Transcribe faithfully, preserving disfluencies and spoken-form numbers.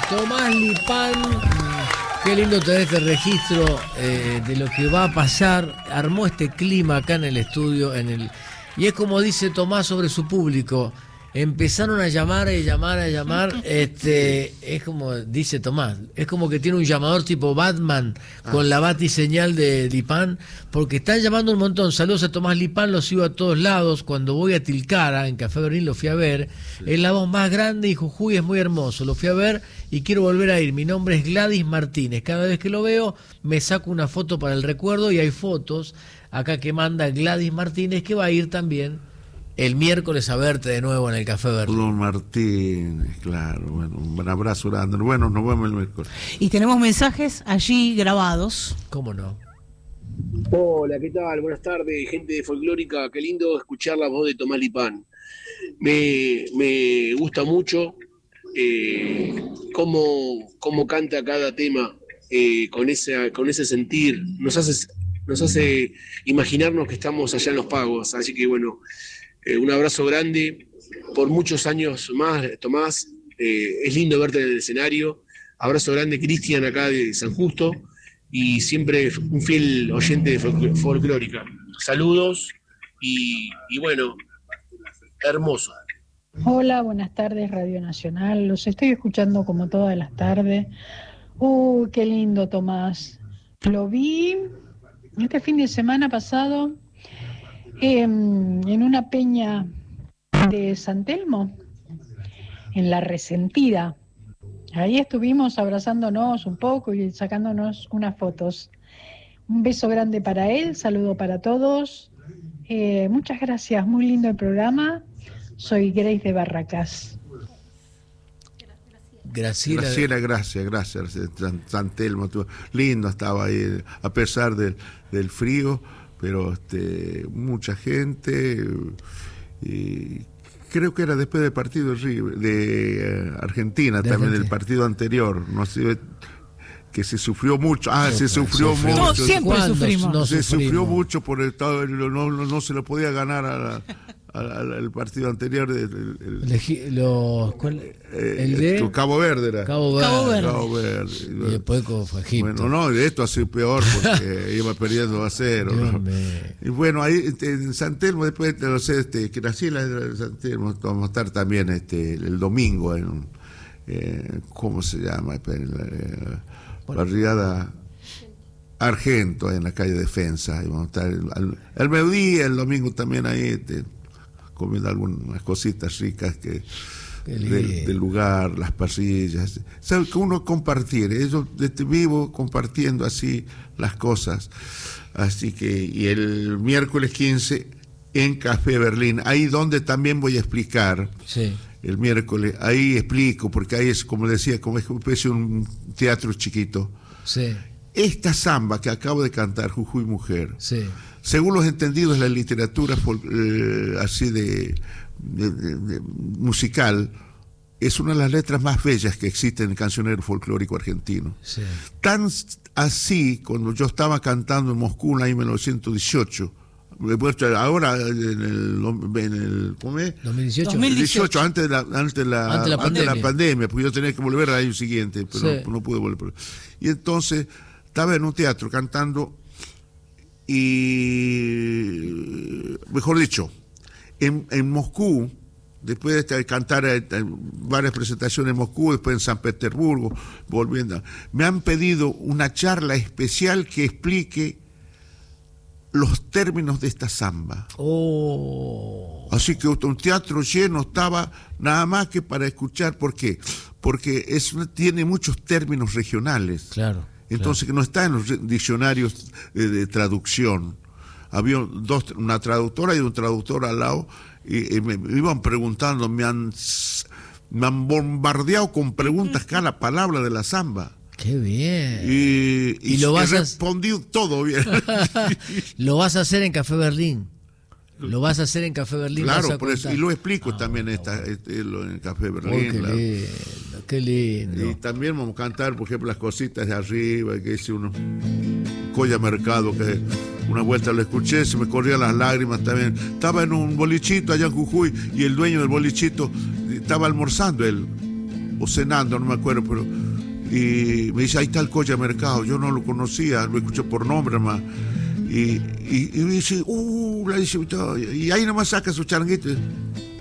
Tomás Lipán, qué lindo tener este registro eh, de lo que va a pasar. Armó este clima acá en el estudio, en el y es como dice Tomás sobre su público. Empezaron a llamar, a llamar, a llamar. Este, es como dice Tomás, es como que tiene un llamador tipo Batman con la batiseñal de Lipán, porque están llamando un montón. Saludos a Tomás Lipán, lo sigo a todos lados. Cuando voy a Tilcara, en Café Berlín, lo fui a ver. Sí. Es la voz más grande y Jujuy es muy hermoso. Lo fui a ver y quiero volver a ir. Mi nombre es Gladys Martínez. Cada vez que lo veo, me saco una foto para el recuerdo y hay fotos acá que manda Gladys Martínez, que va a ir también el miércoles a verte de nuevo en el Café Berlín. Don Martínez, claro. Bueno, un abrazo grande. Bueno, nos vemos el miércoles. Y tenemos mensajes allí grabados. ¿Cómo no? Hola, ¿qué tal? Buenas tardes, gente de Folclórica. Qué lindo escuchar la voz de Tomás Lipán. Me, me gusta mucho eh, cómo, cómo canta cada tema eh, con, ese, con ese sentir. Nos hace, nos hace imaginarnos que estamos allá en Los Pagos. Así que bueno... Eh, un abrazo grande, por muchos años más, Tomás, eh, es lindo verte en el escenario. Abrazo grande, Cristian, acá de San Justo, y siempre un fiel oyente de folcl- folclórica. Saludos, y, y bueno, hermoso. Hola, buenas tardes, Radio Nacional, los estoy escuchando como todas las tardes. ¡Uh, qué lindo, Tomás! Lo vi este fin de semana pasado en una peña de San Telmo, en La Resentida. Ahí estuvimos abrazándonos un poco y sacándonos unas fotos. Un beso grande para él, saludo para todos. Eh, muchas gracias, muy lindo el programa. Soy Grace de Barracas. Graciela, Graciela, gracias, gracias. San, San Telmo, lindo estaba ahí, a pesar del, del frío. Pero este, mucha gente, y creo que era después del partido de Argentina, de también del partido anterior, no sé, que se sufrió mucho, ah, se sufrió mucho, no, siempre sufrimos, no se sufrimos. sufrió mucho por el estado, no, no, no se lo podía ganar a la, al, al partido anterior de, el, el, los, ¿cuál? Eh, el de Cabo Verde era Cabo Verde, Cabo Verde. Cabo Verde. Y después fue Egipto. Bueno, no, de esto ha sido peor porque iba perdiendo a cero, ¿no? Y bueno, ahí en San Telmo, después no sé, este, que Graciela de San Telmo, vamos a estar también este el domingo en eh, ¿cómo se llama? En la, eh, barriada Argento, en la calle Defensa. Y vamos a estar el, el, el mediodía, el domingo también ahí este, comiendo algunas cositas ricas que del, del lugar, las parrillas. ¿Sabes? Que uno compartir, yo desde vivo compartiendo así las cosas. Así que, y el miércoles quince en Café Berlín, ahí donde también voy a explicar. Sí. El miércoles, ahí explico, porque ahí es, como decía, como es un teatro chiquito. Sí. Esta samba que acabo de cantar, Jujuy Mujer, sí. según los entendidos de la literatura eh, así de, de, de, de musical, es una de las letras más bellas que existen en el cancionero folclórico argentino. Sí. Tan así, cuando yo estaba cantando en Moscú en el año mil novecientos dieciocho, ahora en el, en el ¿cómo es? dos mil dieciocho. dos mil dieciocho, antes de la, antes de la, antes de la, antes pandemia. de la pandemia, porque yo tenía que volver al año siguiente, pero sí. no, no pude volver. Y entonces estaba en un teatro cantando y, mejor dicho, en, en Moscú, después de cantar varias presentaciones en Moscú, después en San Petersburgo, volviendo, me han pedido una charla especial que explique los términos de esta samba. Oh. Así que un teatro lleno estaba nada más que para escuchar. ¿Por qué? Porque es, tiene muchos términos regionales. Claro. Entonces claro. que no está en los diccionarios de, de traducción. Había dos, una traductora y un traductor al lado, y, y me, me iban preguntando, me han, me han bombardeado con preguntas cada palabra de la samba. ¡Qué bien! Y, y, y lo vas he respondido a... todo bien. Lo vas a hacer en Café Berlín. Lo vas a hacer en Café Berlín. Claro, por eso, y lo explico ah, también no, esta, bueno. este, lo, en Café Berlín. Oh, qué claro. lindo, qué lindo. Y también vamos a cantar, por ejemplo, las cositas de arriba, que dice uno, Colla Mercado, que una vuelta lo escuché, se me corrían las lágrimas también. Estaba en un bolichito allá en Jujuy y el dueño del bolichito estaba almorzando él. o cenando, no me acuerdo, pero y me dice, ahí está el Colla Mercado. Yo no lo conocía, lo escuché por nombre más. Y, y, y me dice, uh, la dice, y ahí nomás saca su changuito.